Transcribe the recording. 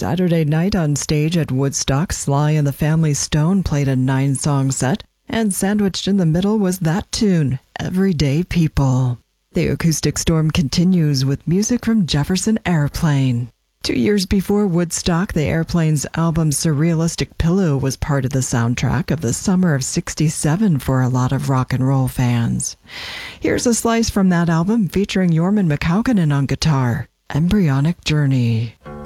Saturday night on stage at Woodstock, Sly and the Family Stone played a 9-song set, and sandwiched in the middle was that tune, Everyday People. The Acoustic Storm continues with music from Jefferson Airplane. 2 years before Woodstock, the Airplane's album Surrealistic Pillow was part of the soundtrack of the summer of '67 for a lot of rock and roll fans. Here's a slice from that album featuring Jorman McCaukenan on guitar, Embryonic Journey.